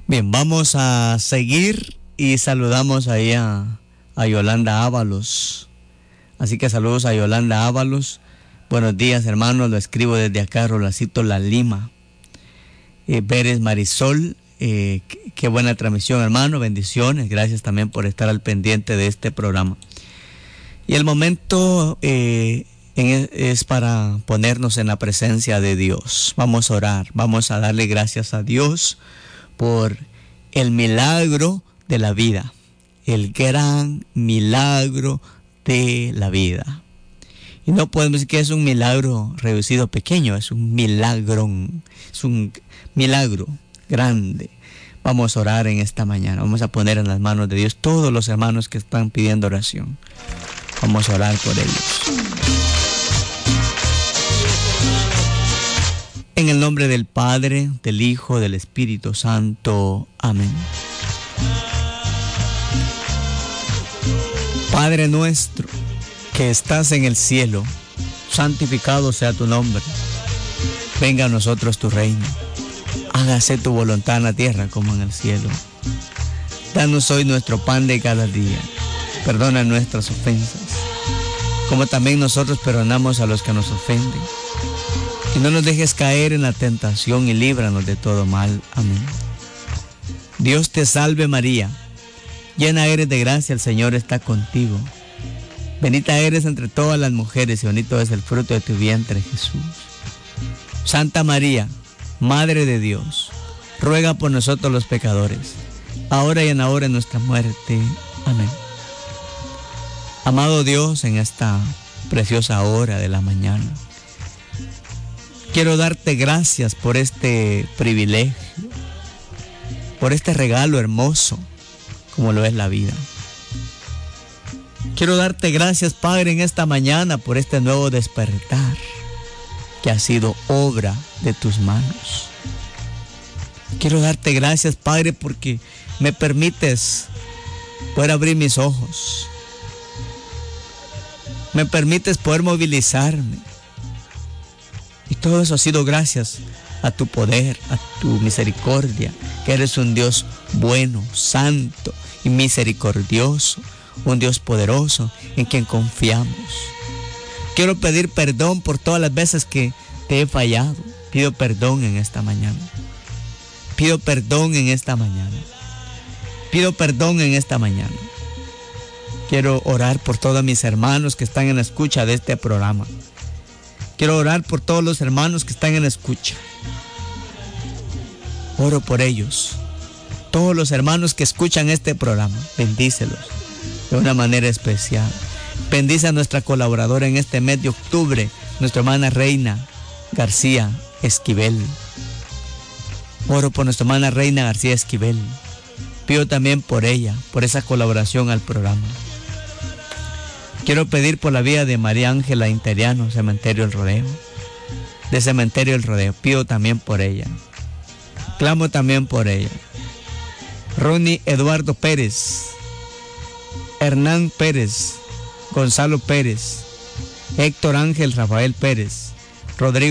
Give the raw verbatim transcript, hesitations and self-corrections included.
Bien, vamos a seguir y saludamos ahí a, a Yolanda Ábalos. Así que saludos a Yolanda Ábalos. Buenos días, hermanos. Lo escribo desde acá, Rolacito La Lima. Eh, Pérez Marisol, eh, qué, qué buena transmisión, hermano. Bendiciones. Gracias también por estar al pendiente de este programa. Y el momento eh, en, es para ponernos en la presencia de Dios. Vamos a orar. Vamos a darle gracias a Dios por el milagro de la vida, el gran milagro de la vida. Y no podemos decir que es un milagro reducido pequeño, es un milagro, es un milagro grande. Vamos a orar en esta mañana, vamos a poner en las manos de Dios todos los hermanos que están pidiendo oración. Vamos a orar por ellos. En el nombre del Padre, del Hijo, del Espíritu Santo. Amén. Padre nuestro, que estás en el cielo, santificado sea tu nombre. Venga a nosotros tu reino. Hágase tu voluntad en la tierra como en el cielo. Danos hoy nuestro pan de cada día. Perdona nuestras ofensas, como también nosotros perdonamos a los que nos ofenden. Y no nos dejes caer en la tentación y líbranos de todo mal. Amén. Dios te salve María, llena eres de gracia, el Señor está contigo. Bendita eres entre todas las mujeres y bendito es el fruto de tu vientre, Jesús. Santa María, Madre de Dios, ruega por nosotros los pecadores, ahora y en la hora de nuestra muerte. Amén. Amado Dios, en esta preciosa hora de la mañana, quiero darte gracias por este privilegio, por este regalo hermoso, como lo es la vida. Quiero darte gracias, Padre, en esta mañana por este nuevo despertar que ha sido obra de tus manos. Quiero darte gracias, Padre, porque me permites poder abrir mis ojos. Me permites poder movilizarme. Y todo eso ha sido gracias a tu poder, a tu misericordia, que eres un Dios bueno, santo y misericordioso, un Dios poderoso en quien confiamos. Quiero pedir perdón por todas las veces que te he fallado. Pido perdón en esta mañana. Pido perdón en esta mañana. Pido perdón en esta mañana. Quiero orar por todos mis hermanos que están en la escucha de este programa. Quiero orar por todos los hermanos que están en la escucha. Oro por ellos. Todos los hermanos que escuchan este programa, bendícelos de una manera especial. Bendice a nuestra colaboradora en este mes de octubre, nuestra hermana Reina García Esquivel. Oro por nuestra hermana Reina García Esquivel. Pido también por ella, por esa colaboración al programa. Quiero pedir por la vida de María Ángela Interiano, Cementerio El Rodeo. De Cementerio El Rodeo. Pido también por ella. Clamo también por ella. Ronnie Eduardo Pérez. Hernán Pérez. Gonzalo Pérez. Héctor Ángel Rafael Pérez. Rodrigo